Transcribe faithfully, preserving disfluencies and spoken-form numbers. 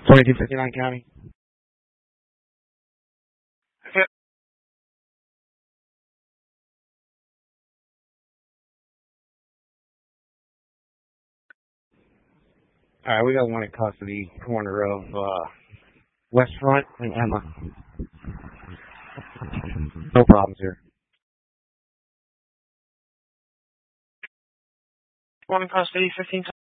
twenty-two fifty-nine County. Yep. All right, we got one in custody, corner of uh, West Front and Emma. No problems here. One in custody, fifteen